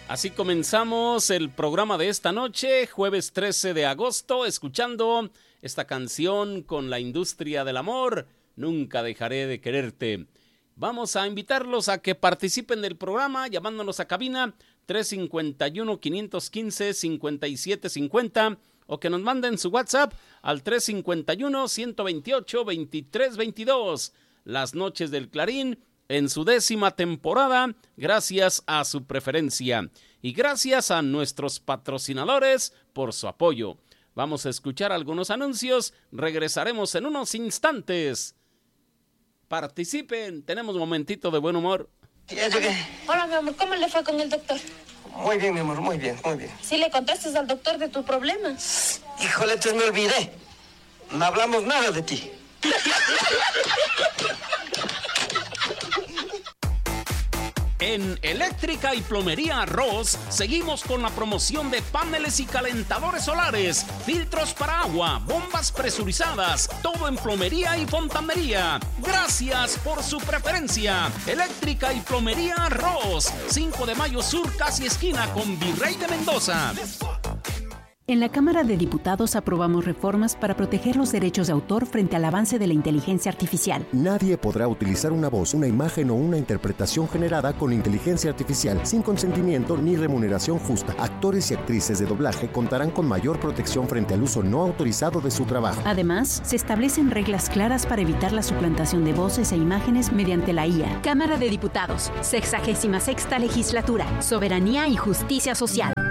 Así comenzamos el programa de esta noche, jueves 13 de agosto, escuchando esta canción con la industria del amor, Nunca dejaré de quererte. Vamos a invitarlos a que participen del programa llamándonos a cabina 351-515-5750 o que nos manden su WhatsApp al 351-128-2322. Las noches del Clarín en su 10ª temporada, gracias a su preferencia y gracias a nuestros patrocinadores por su apoyo. Vamos a escuchar algunos anuncios, regresaremos en unos instantes. Participen, tenemos un momentito de buen humor. Ya llegué. Hola, mi amor, ¿cómo le fue con el doctor? Muy bien, mi amor, muy bien. ¿Sí le contaste al doctor de tu problema? Híjole, entonces me olvidé. No hablamos nada de ti. En Eléctrica y Plomería Ross seguimos con la promoción de paneles y calentadores solares, filtros para agua, bombas presurizadas, todo en plomería y fontanería. Gracias por su preferencia. Eléctrica y Plomería Ross, 5 de Mayo Sur, casi esquina con Virrey de Mendoza. En la Cámara de Diputados aprobamos reformas para proteger los derechos de autor frente al avance de la inteligencia artificial. Nadie podrá utilizar una voz, una imagen o una interpretación generada con inteligencia artificial sin consentimiento ni remuneración justa. Actores y actrices de doblaje contarán con mayor protección frente al uso no autorizado de su trabajo. Además, se establecen reglas claras para evitar la suplantación de voces e imágenes mediante la IA. Cámara de Diputados, 66ª Legislatura, Soberanía y Justicia Social.